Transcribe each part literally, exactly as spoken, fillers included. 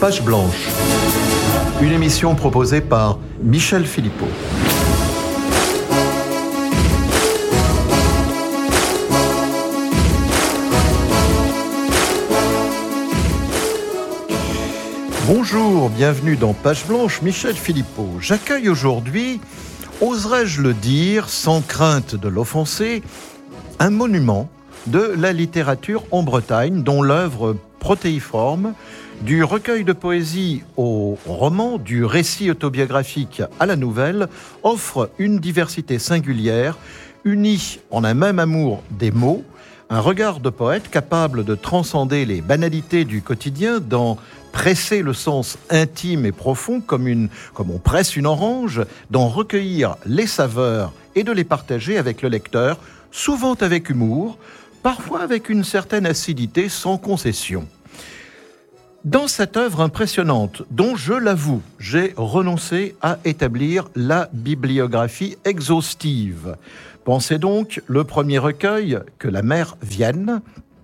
Page Blanche, une émission proposée par Michel Philippot. Bonjour, bienvenue dans Page Blanche, Michel Philippot. J'accueille aujourd'hui, oserais-je le dire, sans crainte de l'offenser, un monument de la littérature en Bretagne, dont l'œuvre protéiforme, du recueil de poésie au roman, du récit autobiographique à la nouvelle, offre une diversité singulière, unie en un même amour des mots, un regard de poète capable de transcender les banalités du quotidien, d'en presser le sens intime et profond comme, une, comme on presse une orange, d'en recueillir les saveurs et de les partager avec le lecteur, souvent avec humour, parfois avec une certaine acidité sans concession. Dans cette œuvre impressionnante, dont je l'avoue, j'ai renoncé à établir la bibliographie exhaustive. Pensez donc le premier recueil, Que la mer vienne,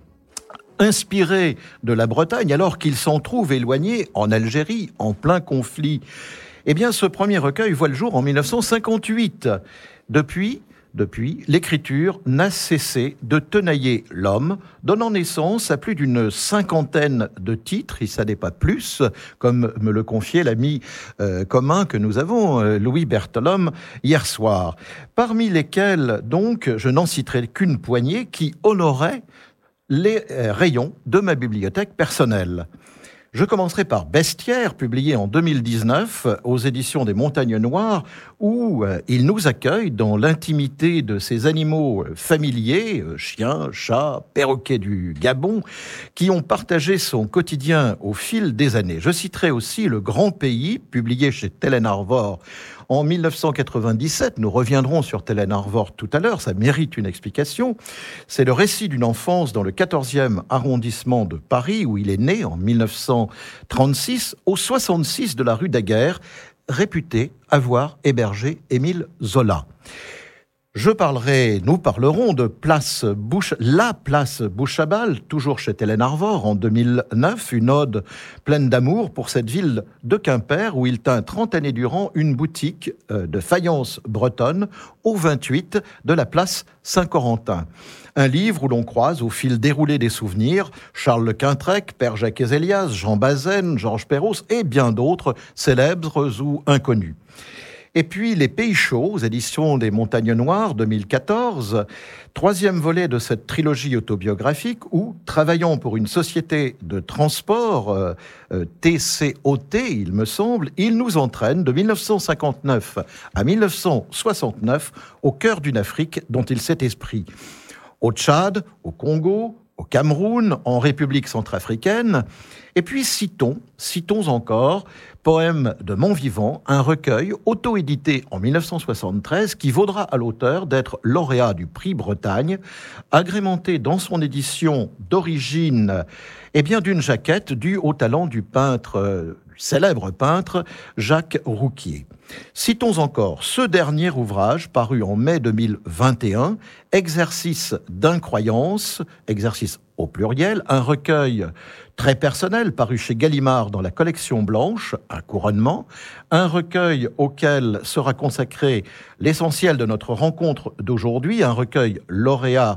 inspiré de la Bretagne, alors qu'il s'en trouve éloigné en Algérie, en plein conflit. Eh bien, ce premier recueil voit le jour en dix-neuf cent cinquante-huit. Depuis, depuis, l'écriture n'a cessé de tenailler l'homme, donnant naissance à plus d'une cinquantaine de titres, et ça n'est pas plus, comme me le confiait l'ami euh, commun que nous avons, euh, Louis Berthelhomme, hier soir. Parmi lesquels, donc, je n'en citerai qu'une poignée qui honorait les rayons de ma bibliothèque personnelle. Je commencerai par Bestiaire, publié en deux mille dix-neuf aux éditions des Montagnes Noires, où il nous accueille dans l'intimité de ces animaux familiers, chiens, chats, perroquets du Gabon, qui ont partagé son quotidien au fil des années. Je citerai aussi Le Grand Pays, publié chez Télène Arvor en dix-neuf cent quatre-vingt-dix-sept. Nous reviendrons sur Télène Arvor tout à l'heure, ça mérite une explication. C'est le récit d'une enfance dans le quatorzième arrondissement de Paris, où il est né en dix-neuf cent trente-six, au soixante-six de la rue Daguerre, réputé avoir hébergé Émile Zola. Je parlerai, nous parlerons de place Bouche, la place Bouchabal, toujours chez Télène Arvor, en deux mille neuf, une ode pleine d'amour pour cette ville de Quimper, où il tint trente années durant une boutique de faïence bretonne au vingt-huit de la place Saint-Corentin. Un livre où l'on croise, au fil déroulé des souvenirs, Charles Le Quintrec, Père Jacques Ezélias, Jean Bazaine, Georges Perros et bien d'autres, célèbres ou inconnus. Et puis Les Pays Chauds, aux éditions des Montagnes Noires, deux mille quatorze, troisième volet de cette trilogie autobiographique où, travaillant pour une société de transport, euh, euh, T C O T, il me semble, il nous entraîne de dix-neuf cent cinquante-neuf à dix-neuf cent soixante-neuf au cœur d'une Afrique dont il s'est esprit. Au Tchad, au Congo, au Cameroun, en République centrafricaine. Et puis citons, citons encore, Poème de mon vivant, un recueil auto-édité en dix-neuf cent soixante-treize qui vaudra à l'auteur d'être lauréat du prix Bretagne, agrémenté dans son édition d'origine eh bien, d'une jaquette due au talent du peintre, euh, célèbre peintre Jacques Rouquier. Citons encore ce dernier ouvrage paru en mai deux mille vingt et un, Exercice d'incroyance, exercice au pluriel, un recueil très personnel paru chez Gallimard dans la collection blanche, un couronnement, un recueil auquel sera consacré l'essentiel de notre rencontre d'aujourd'hui, un recueil lauréat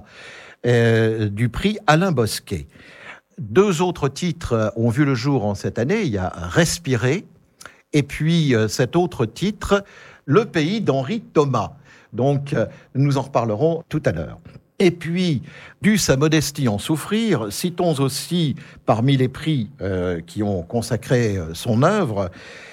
euh, du prix Alain Bosquet. Deux autres titres ont vu le jour en cette année, il y a Respirer, et puis euh, cet autre titre, Le pays d'Henri Thomas. Donc euh, nous en reparlerons tout à l'heure. Et puis, dû sa modestie en souffrir, citons aussi parmi les prix euh, qui ont consacré son œuvre,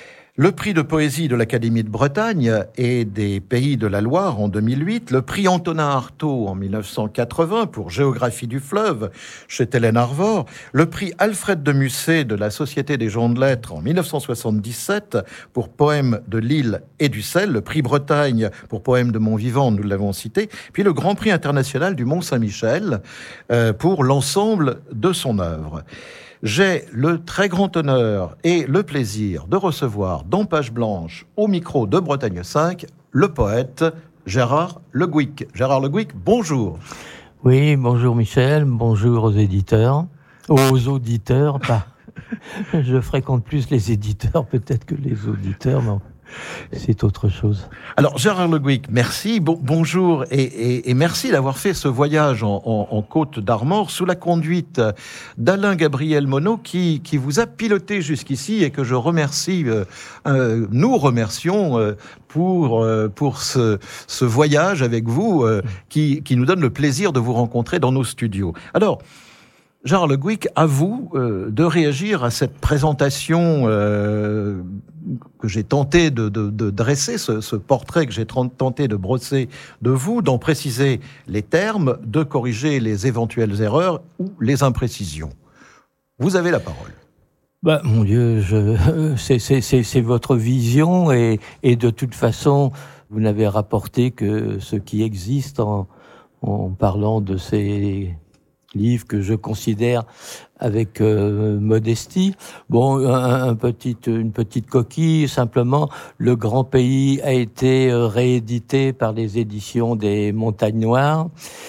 le prix de poésie de l'Académie de Bretagne et des Pays de la Loire en deux mille huit, le prix Antonin Artaud en dix-neuf cent quatre-vingts pour Géographie du fleuve chez Télène Arvor, le prix Alfred de Musset de la Société des gens de lettres en dix-neuf cent soixante-dix-sept pour Poèmes de l'île et du sel, le prix Bretagne pour Poèmes de mon vivant, nous l'avons cité, puis le Grand Prix international du Mont-Saint-Michel euh, pour l'ensemble de son œuvre. J'ai le très grand honneur et le plaisir de recevoir dans Page Blanche, au micro de Bretagne cinq, le poète Gérard Le Gouic. Gérard Le Gouic, bonjour. Oui, bonjour Michel, bonjour aux éditeurs, aux auditeurs, pas. Je fréquente plus les éditeurs peut-être que les auditeurs, mais c'est autre chose. Alors, Gérard Le Gouic, merci, bon, bonjour, et, et, et merci d'avoir fait ce voyage en, en, en Côte d'Armor sous la conduite d'Alain Gabriel Monod, qui, qui vous a piloté jusqu'ici et que je remercie, euh, euh, nous remercions euh, pour, euh, pour ce, ce voyage avec vous, euh, qui, qui nous donne le plaisir de vous rencontrer dans nos studios. Alors, Gérard Le Gouic, à vous euh, de réagir à cette présentation euh, que j'ai tenté de, de, de dresser, ce, ce portrait que j'ai tenté de brosser de vous, d'en préciser les termes, de corriger les éventuelles erreurs ou les imprécisions. Vous avez la parole. Bah, mon Dieu, je, c'est, c'est, c'est, c'est votre vision et, et de toute façon, vous n'avez rapporté que ce qui existe en, en parlant de ces livre que je considère avec euh, modestie. Bon, un, un petit, une petite coquille, simplement, Le Grand Pays a été euh, réédité par les éditions des Montagnes Noires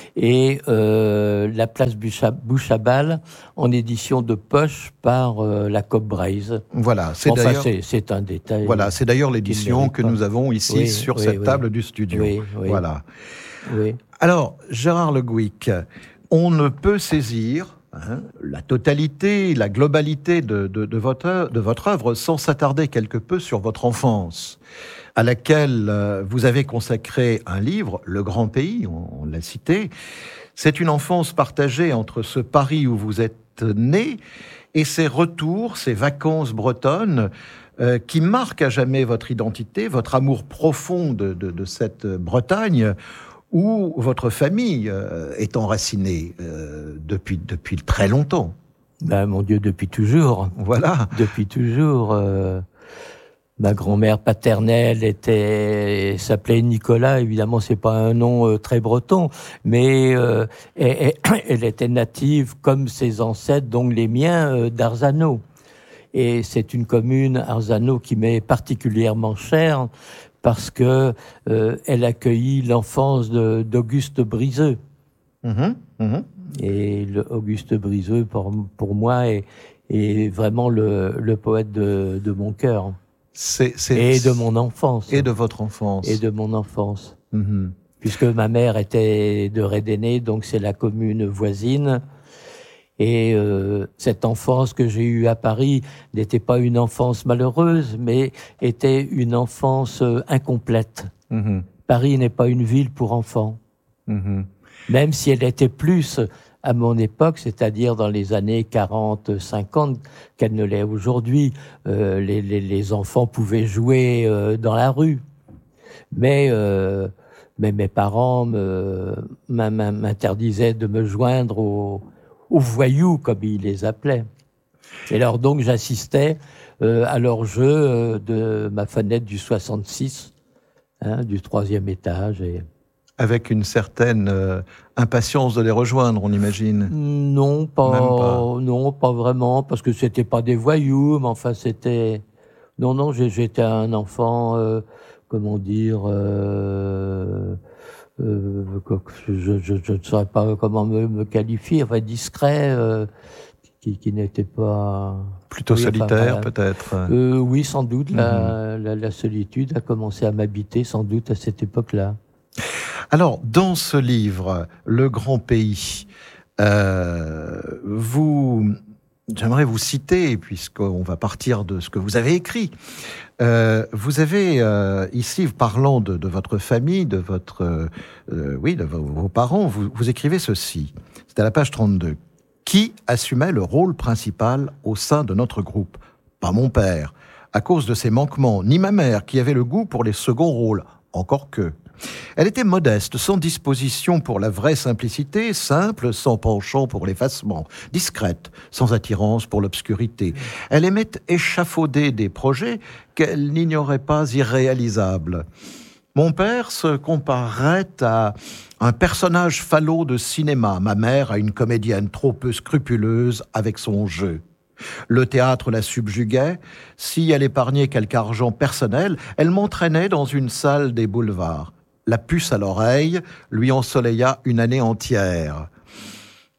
et euh, La Place Bouchabal en édition de poche par euh, la Coop Braise. Voilà, c'est enfin, d'ailleurs... C'est, c'est un détail. Voilà, c'est d'ailleurs l'édition que nous avons ici oui, sur oui, cette oui. table du studio. Oui, oui. Voilà. Oui. Alors, Gérard Le Gouic, on ne peut saisir hein, la totalité, la globalité de, de, de, votre, de votre œuvre sans s'attarder quelque peu sur votre enfance, à laquelle euh, vous avez consacré un livre, Le Grand Pays, on, on l'a cité. C'est une enfance partagée entre ce Paris où vous êtes né et ces retours, ces vacances bretonnes euh, qui marquent à jamais votre identité, votre amour profond de, de, de cette Bretagne, où votre famille euh, est enracinée euh, depuis, depuis très longtemps. Ben, mon Dieu, depuis toujours. Voilà. Depuis toujours. Euh, ma grand-mère paternelle était, s'appelait Nicolas. Évidemment, c'est pas un nom euh, très breton, mais euh, elle, elle était native, comme ses ancêtres, donc les miens, euh, d'Arzano. Et c'est une commune, Arzano, qui m'est particulièrement chère, parce que euh, elle accueillit l'enfance de, d'Auguste Briseux. Mmh, mmh. Et le, Auguste Briseux, pour, pour moi, est, est vraiment le, le poète de, de mon cœur. C'est, c'est, et de mon enfance. Et de votre enfance. Et de mon enfance. Mmh. Puisque ma mère était de Rédéné, donc c'est la commune voisine. Et euh, cette enfance que j'ai eue à Paris n'était pas une enfance malheureuse, mais était une enfance euh, incomplète. Mmh. Paris n'est pas une ville pour enfants. Mmh. Même si elle était plus à mon époque, c'est-à-dire dans les années quarante, cinquante, qu'elle ne l'est aujourd'hui. Euh, les, les, les enfants pouvaient jouer euh, dans la rue. Mais... Euh, mais mes parents me, m'interdisaient de me joindre aux, aux voyous, comme ils les appelaient. Et alors donc j'assistais euh, à leur jeu euh, de ma fenêtre du soixante-six, hein, du troisième étage. Et... Avec une certaine euh, impatience de les rejoindre, on imagine. Non, pas, pas, non, pas vraiment, parce que c'était pas des voyous, mais enfin c'était... Non, non, j'étais un enfant... Euh, comment dire, euh, euh, je, je, je ne saurais pas comment me, me qualifier, enfin discret, euh, qui, qui n'était pas... Plutôt oui, solitaire, enfin, peut-être euh, Oui, sans doute, mm-hmm. la, la, la solitude a commencé à m'habiter, sans doute, à cette époque-là. Alors, dans ce livre, Le Grand Pays, euh, vous... J'aimerais vous citer, puisqu'on va partir de ce que vous avez écrit. Euh, vous avez euh, ici, parlant de, de votre famille, de votre, euh, oui, de vos, vos parents, vous, vous écrivez ceci. C'est à la page trente-deux. Qui assumait le rôle principal au sein de notre groupe ? Pas mon père, à cause de ses manquements, ni ma mère, qui avait le goût pour les seconds rôles, encore que. Elle était modeste, sans disposition pour la vraie simplicité, simple, sans penchant pour l'effacement, discrète, sans attirance pour l'obscurité. Elle aimait échafauder des projets qu'elle n'ignorait pas irréalisables. Mon père se comparait à un personnage falot de cinéma, ma mère à une comédienne trop peu scrupuleuse avec son jeu. Le théâtre la subjuguait. Si elle épargnait quelque argent personnel, elle m'entraînait dans une salle des boulevards. La puce à l'oreille lui ensoleilla une année entière.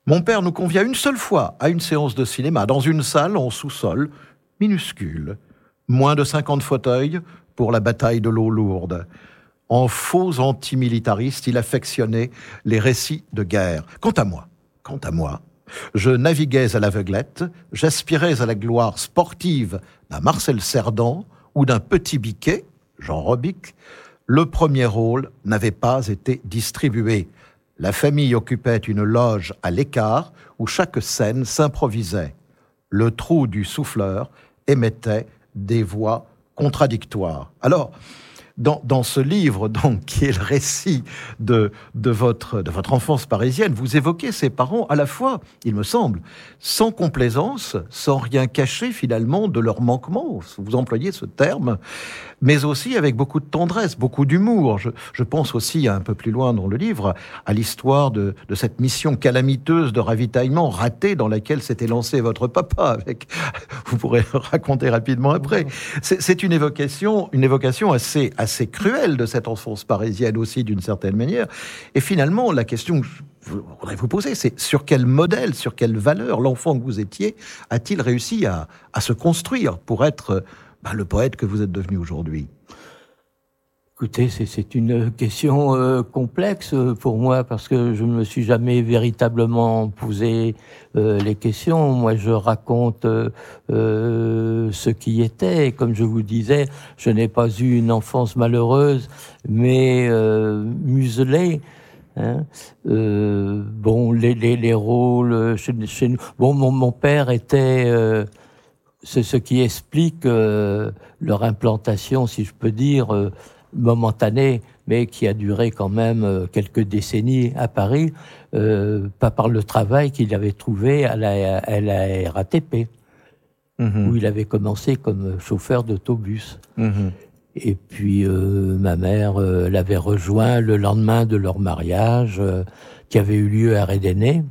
Mon père nous convia une seule fois à une séance de cinéma, dans une salle en sous-sol, minuscule. Moins de cinquante fauteuils pour la bataille de l'eau lourde. En faux antimilitariste, il affectionnait les récits de guerre. Quant à moi, quant à moi, je naviguais à l'aveuglette, j'aspirais à la gloire sportive d'un Marcel Cerdan ou d'un Petit Biquet, Jean Robic. Le premier rôle n'avait pas été distribué. La famille occupait une loge à l'écart où chaque scène s'improvisait. Le trou du souffleur émettait des voix contradictoires. Alors, dans, dans ce livre, donc, qui est le récit de, de, votre, de votre enfance parisienne, vous évoquez ces parents à la fois, il me semble, sans complaisance, sans rien cacher finalement de leur manquement, vous employez ce terme, mais aussi avec beaucoup de tendresse, beaucoup d'humour. Je, je pense aussi, un peu plus loin dans le livre, à l'histoire de, de cette mission calamiteuse de ravitaillement ratée dans laquelle s'était lancé votre papa. Avec, vous pourrez raconter rapidement après. C'est, c'est une évocation, une évocation assez, assez cruelle de cette enfance parisienne aussi, d'une certaine manière. Et finalement, la question que je voudrais vous poser, c'est sur quel modèle, sur quelle valeur l'enfant que vous étiez a-t-il réussi à, à se construire pour être ben, le poète que vous êtes devenu aujourd'hui? Écoutez, c'est, c'est une question euh, complexe pour moi parce que je ne me suis jamais véritablement posé euh, les questions. Moi, je raconte euh, euh, ce qui était. Comme je vous disais, je n'ai pas eu une enfance malheureuse, mais euh, muselée. Hein. Euh, bon, les, les, les rôles chez, chez nous. Bon, mon, mon père était. Euh, c'est ce qui explique euh, leur implantation, si je peux dire. Euh, momentanée, mais qui a duré quand même euh, quelques décennies à Paris, euh, pas par le travail qu'il avait trouvé à la, à la R A T P, mmh. où il avait commencé comme chauffeur d'autobus. Mmh. Et puis euh, ma mère euh, l'avait rejoint le lendemain de leur mariage, euh, qui avait eu lieu à Rédéné.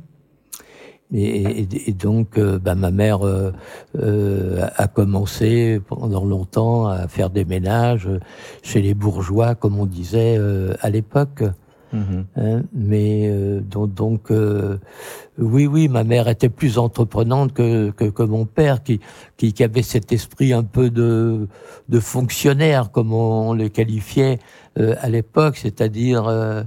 Et, et, et donc, euh, bah, ma mère euh, euh, a commencé pendant longtemps à faire des ménages chez les bourgeois, comme on disait euh, à l'époque. Mmh. Hein, mais euh, donc, donc euh, oui, oui, ma mère était plus entreprenante que que, que mon père, qui, qui qui avait cet esprit un peu de de fonctionnaire, comme on le qualifiait euh, à l'époque, c'est-à-dire. Euh,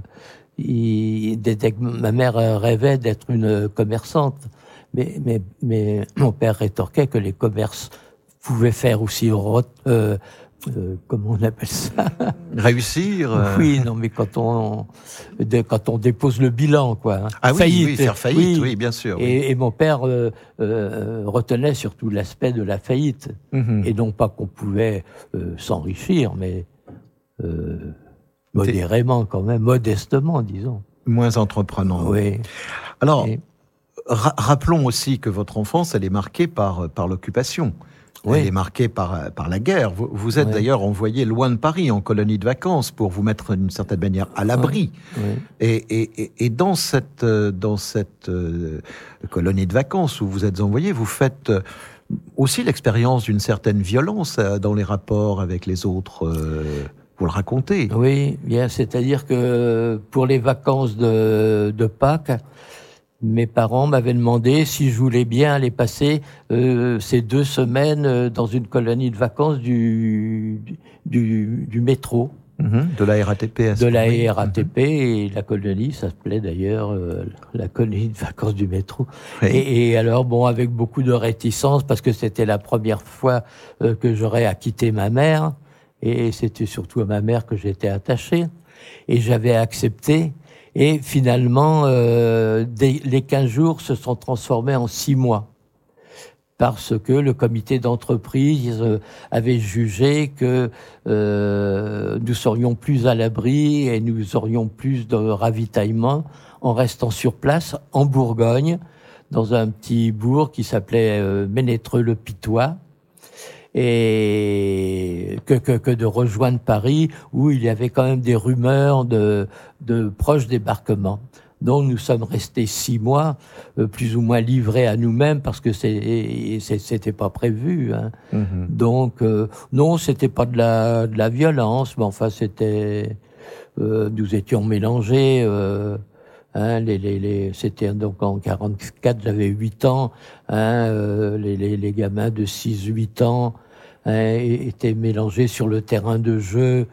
Il, ma mère rêvait d'être une commerçante, mais, mais, mais mon père rétorquait que les commerces pouvaient faire aussi, euh, euh, comment on appelle ça ? Réussir. Euh... Oui, non, mais quand on, de, quand on dépose le bilan, quoi. Ah oui, faillite. Oui, faire faillite, oui, oui bien sûr. Et, oui. et mon père euh, euh, retenait surtout l'aspect de la faillite, mm-hmm. et non pas qu'on pouvait euh, s'enrichir, mais euh, modérément quand même, modestement, disons. Moins entreprenant. Oui. Alors, et... ra- rappelons aussi que votre enfance, elle est marquée par, par l'occupation. Oui. Elle est marquée par, par la guerre. Vous, vous êtes oui. d'ailleurs envoyé loin de Paris, en colonie de vacances, pour vous mettre d'une certaine manière à l'abri. Oui. Oui. Et, et, et dans cette, dans cette euh, colonie de vacances où vous êtes envoyé, vous faites aussi l'expérience d'une certaine violence dans les rapports avec les autres. Euh, Vous le racontez. Oui, bien, c'est-à-dire que pour les vacances de, de Pâques, mes parents m'avaient demandé si je voulais bien aller passer euh, ces deux semaines dans une colonie de vacances du, du, du métro. Mmh, de la R A T P. De la R A T P, mmh. Et la colonie, ça s'appelait d'ailleurs euh, la colonie de vacances du métro. Oui. Et, et alors, bon, avec beaucoup de réticence, parce que c'était la première fois euh, que j'aurais à quitter ma mère. Et c'était surtout à ma mère que j'étais attaché, et j'avais accepté. Et finalement, euh, des, les quinze jours se sont transformés en six mois, parce que le comité d'entreprise avait jugé que euh, nous serions plus à l'abri et nous aurions plus de ravitaillement en restant sur place en Bourgogne, dans un petit bourg qui s'appelait euh, Ménétreux-le-Pitois. Et que, que, que de rejoindre Paris, où il y avait quand même des rumeurs de, de proches débarquements. Donc nous sommes restés six mois, euh, plus ou moins livrés à nous-mêmes, parce que c'est, c'est, c'était pas prévu. Hein. Mm-hmm. Donc euh, non, c'était pas de la, de la violence, mais enfin c'était, euh, nous étions mélangés euh, Hein, les, les, les, c'était donc en quarante-quatre, j'avais huit ans. Hein, euh, les, les, les gamins de six huit ans hein, étaient mélangés sur le terrain de jeu,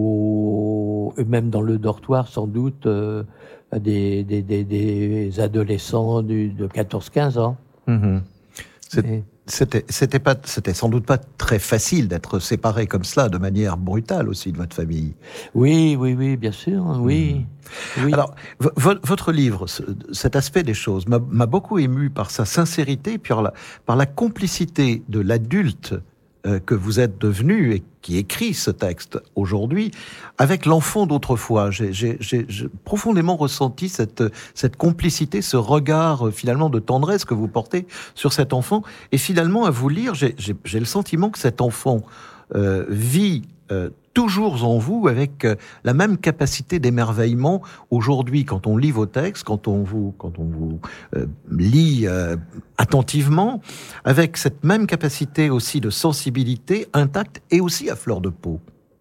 au, et même dans le dortoir sans doute, euh, des, des, des, des adolescents du, de quatorze quinze ans. Mmh. C'est... Et... C'était, c'était pas, c'était sans doute pas très facile d'être séparé comme cela, de manière brutale aussi de votre famille. Oui, oui, oui, bien sûr, oui. Mmh. oui. Alors, v- votre livre, ce, cet aspect des choses, m'a, m'a beaucoup ému par sa sincérité, puis par la, par la complicité de l'adulte euh, que vous êtes devenu et qui écrit ce texte aujourd'hui, avec l'enfant d'autrefois. J'ai, j'ai, j'ai, j'ai profondément ressenti cette, cette complicité, ce regard euh, finalement de tendresse que vous portez sur cet enfant. Et finalement, à vous lire, j'ai, j'ai, j'ai le sentiment que cet enfant euh, vit euh, toujours en vous avec euh, la même capacité d'émerveillement. Aujourd'hui, quand on lit vos textes, quand on vous, quand on vous euh, lit euh, attentivement, avec cette même capacité aussi de sensibilité intacte et aussi à fleur de peau.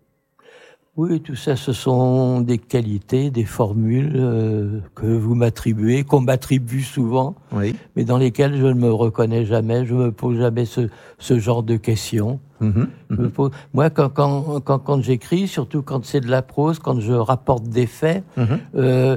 Oui, tout ça, ce sont des qualités, des formules euh, que vous m'attribuez, qu'on m'attribue souvent, oui. mais dans lesquelles je ne me reconnais jamais, je me pose jamais ce, ce genre de questions. Mmh, mmh. Je me pose... Moi, quand, quand, quand, quand j'écris, surtout quand c'est de la prose, quand je rapporte des faits, mmh. euh,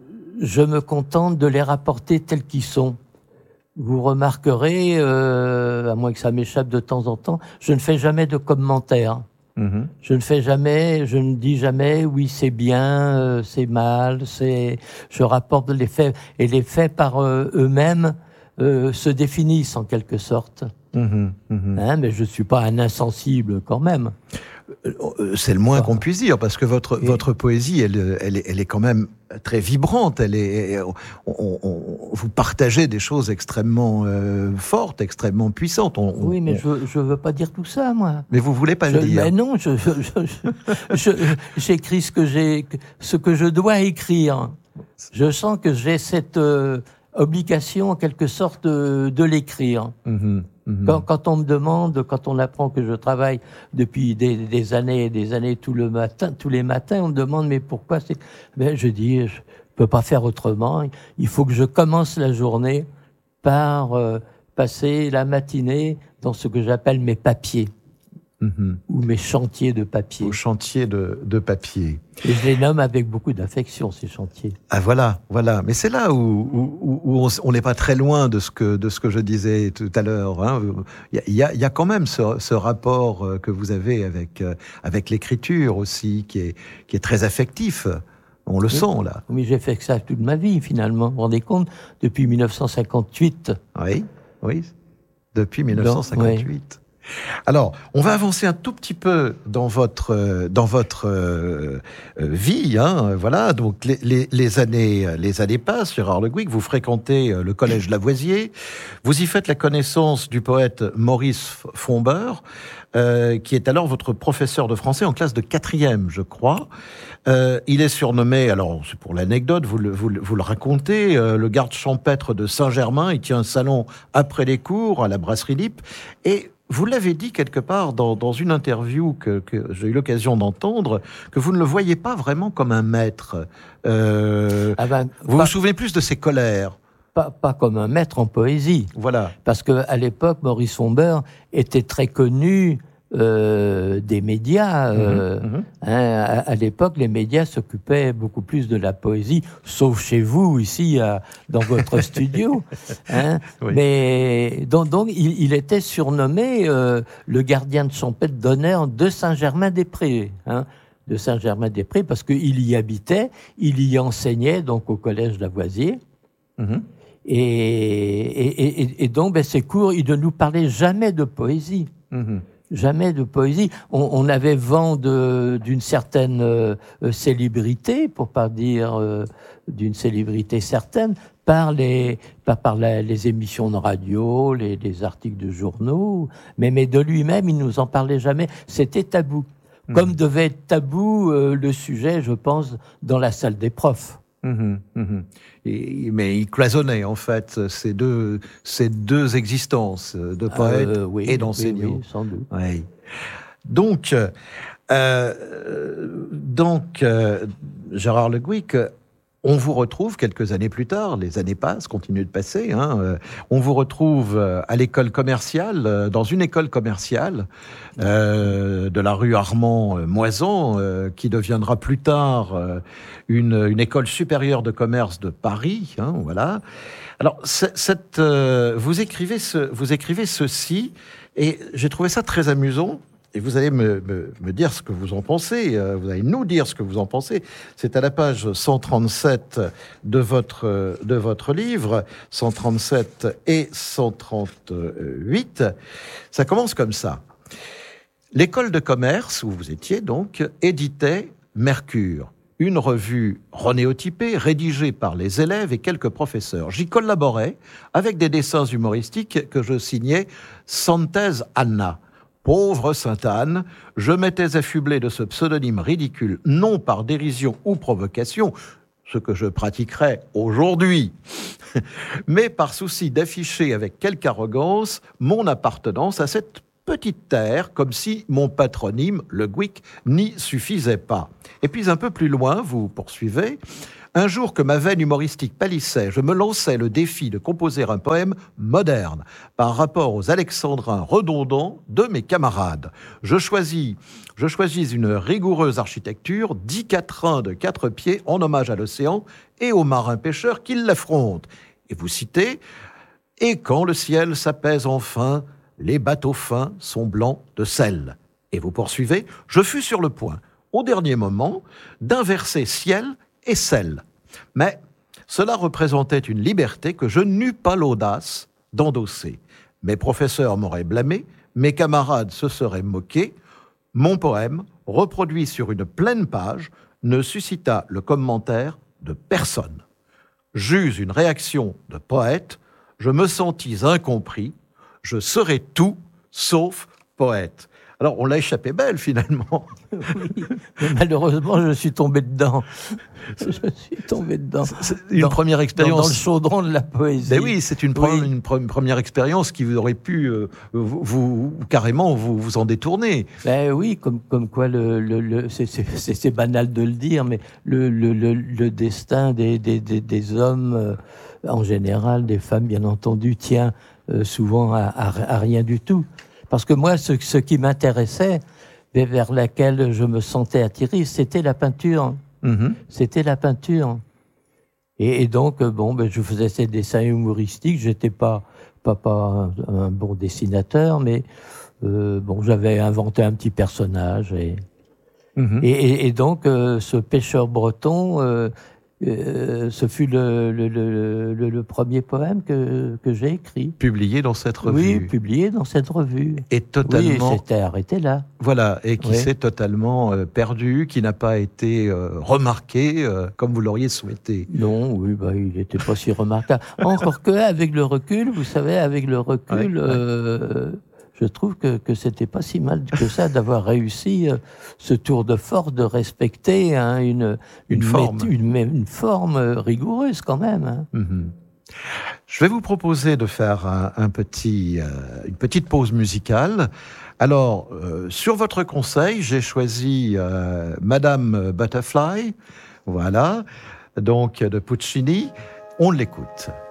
je me contente de les rapporter tels qu'ils sont. Vous remarquerez, euh, à moins que ça m'échappe de temps en temps, je ne fais jamais de commentaires. Mmh. Je ne fais jamais, je ne dis jamais oui c'est bien, euh, c'est mal, c'est. Je rapporte les faits et les faits par euh, eux-mêmes euh, se définissent en quelque sorte. Mmh, mmh. Hein, mais je suis pas un insensible quand même. C'est le moins qu'on puisse dire, parce que votre, et... votre poésie, elle, elle, est, elle est quand même très vibrante. Elle est, on, on, vous partagez des choses extrêmement euh, fortes, extrêmement puissantes. On, oui, mais on... je ne veux pas dire tout ça, moi. Mais vous voulez pas je, le dire. Mais non, je, je, je, je, j'écris ce que, j'ai, ce que je dois écrire. Je sens que j'ai cette euh, obligation, en quelque sorte, de, de l'écrire. Mmh. Quand, quand on me demande, quand on apprend que je travaille depuis des, des années et des années tout le matin, tous les matins, on me demande mais pourquoi c'est... Ben, je dis, je peux pas faire autrement. Il faut que je commence la journée par euh, passer la matinée dans ce que j'appelle mes papiers. Mmh. Ou mes chantiers de papier. Aux chantiers de, de papier. Et je les nomme avec beaucoup d'affection, ces chantiers. Ah voilà, voilà. Mais c'est là où, où, où on n'est pas très loin de ce que, de ce que je disais tout à l'heure. Hein. Il y a, il y a quand même ce, ce rapport que vous avez avec, avec l'écriture aussi, qui est, qui est très affectif. On le oui, sent, là. Mais j'ai fait que ça toute ma vie, finalement. Vous vous rendez compte ? Depuis mille neuf cent cinquante-huit. Oui, oui. Depuis mille neuf cent cinquante-huit. Donc, oui. Alors, on va avancer un tout petit peu dans votre dans votre euh, vie, hein, voilà. Donc les, les, les années les années passent. Gérard Le Gouic, vous fréquentez le collège Lavoisier, vous y faites la connaissance du poète Maurice Fombeur, euh, qui est alors votre professeur de français en classe de quatrième, je crois. Euh, il est surnommé, alors c'est pour l'anecdote, vous le, vous, vous le racontez, euh, le garde champêtre de Saint-Germain. Il tient un salon après les cours à la brasserie Lippe et vous l'avez dit quelque part dans, dans une interview que, que j'ai eu l'occasion d'entendre, que vous ne le voyez pas vraiment comme un maître. Euh, ah ben, vous pas, vous souvenez plus de ses colères. Pas, pas comme un maître en poésie. Voilà. Parce qu'à l'époque, Maurice Fombeur était très connu euh, des médias. Euh, mmh, mmh. Hein, à, à l'époque, les médias s'occupaient beaucoup plus de la poésie, sauf chez vous, ici, à, dans votre studio. Hein. Oui. Mais donc, donc il, il était surnommé euh, le gardien de champêtre d'honneur de Saint-Germain-des-Prés. Hein, de Saint-Germain-des-Prés, parce qu'il y habitait, il y enseignait, donc au collège Lavoisier. Mmh. Et, et, et, et donc, ben, ces cours, il ne nous parlait jamais de poésie. Mmh. Jamais de poésie. On, on avait vent de, d'une certaine euh, célébrité, pour pas dire euh, d'une célébrité certaine, par les, par, par la, les émissions de radio, les, les articles de journaux, mais, mais de lui-même, il nous en parlait jamais. C'était tabou. Mmh. Comme devait être tabou euh, le sujet, je pense, dans la salle des profs. Mmh, mmh. Et, mais il cloisonnait en fait ces deux, ces deux existences de poète euh, oui, et d'enseignant. Oui, oui, sans doute. Oui. Donc, euh, donc euh, Gérard Le Gouic, on vous retrouve quelques années plus tard, les années passent, continuent de passer, hein, euh, on vous retrouve euh, à l'école commerciale, euh, dans une école commerciale euh, de la rue Armand-Moison, euh, qui deviendra plus tard euh, une, une école supérieure de commerce de Paris, hein, voilà. Alors, c'est, cette, euh, vous écrivez ce, vous écrivez ceci, et j'ai trouvé ça très amusant. Et vous allez me, me, me dire ce que vous en pensez, euh, vous allez nous dire ce que vous en pensez. C'est à la page cent trente-sept de votre, de votre livre, cent trente-sept et cent trente-huit. Ça commence comme ça. L'école de commerce, où vous étiez donc, éditait Mercure, une revue renéotypée, rédigée par les élèves et quelques professeurs. J'y collaborais avec des dessins humoristiques que je signais Santez Anna. Pauvre Sainte-Anne, je m'étais affublé de ce pseudonyme ridicule, non par dérision ou provocation, ce que je pratiquerais aujourd'hui, mais par souci d'afficher avec quelque arrogance mon appartenance à cette petite terre, comme si mon patronyme, le Gouic, n'y suffisait pas. Et puis un peu plus loin, vous poursuivez, un jour que ma veine humoristique pâlissait, je me lançais le défi de composer un poème moderne par rapport aux alexandrins redondants de mes camarades. Je choisis, je choisis une rigoureuse architecture, dix quatrains de quatre pieds en hommage à l'océan et aux marins pêcheurs qui l'affrontent. Et vous citez « Et quand le ciel s'apaise enfin, les bateaux fins sont blancs de sel. » Et vous poursuivez « Je fus sur le point, au dernier moment, d'inverser ciel et sel. Mais cela représentait une liberté que je n'eus pas l'audace d'endosser. Mes professeurs m'auraient blâmé, mes camarades se seraient moqués. Mon poème, reproduit sur une pleine page, ne suscita le commentaire de personne. J'eus une réaction de poète, je me sentis incompris, je serai tout sauf poète. Alors, on l'a échappé belle, finalement. Oui, mais malheureusement, je suis tombé dedans. Je suis tombé dedans. C'est une dans, première expérience. Dans, dans le chaudron de la poésie. Ben oui, c'est une, pre- oui. une, pre- une première expérience qui vous aurait pu, euh, vous, vous, carrément, vous, vous en détourner. Ben oui, comme, comme quoi, le, le, le, c'est, c'est, c'est, c'est banal de le dire, mais le, le, le, le destin des, des, des, des hommes, euh, en général, des femmes, bien entendu, tient euh, souvent à, à, à rien du tout. Parce que moi, ce, ce qui m'intéressait, vers laquelle je me sentais attiré, c'était la peinture. Mmh. C'était la peinture. Et, et donc, bon, ben, je faisais ces dessins humoristiques. J'étais pas, pas, pas un, un bon dessinateur, mais euh, bon, j'avais inventé un petit personnage. Et, mmh. et, et, et donc, euh, ce pêcheur breton, euh, Euh, ce fut le, le, le, le, le premier poème que, que j'ai écrit. Publié dans cette revue. Oui, publié dans cette revue. Et totalement... Oui, c'était arrêté là. Voilà, et qui oui. s'est totalement euh, perdu, qui n'a pas été euh, remarqué euh, comme vous l'auriez souhaité. Non, oui, bah, il n'était pas si remarquable. Encore que, avec le recul, vous savez, avec le recul... Ouais, euh, ouais. Je trouve que, que c'était pas si mal que ça d'avoir réussi euh, ce tour de force de respecter hein, une, une, une, forme. Mét- une, une forme rigoureuse quand même. Hein. Mm-hmm. Je vais vous proposer de faire un, un petit, euh, une petite pause musicale. Alors, euh, sur votre conseil, j'ai choisi euh, Madame Butterfly, voilà, donc de Puccini. On l'écoute.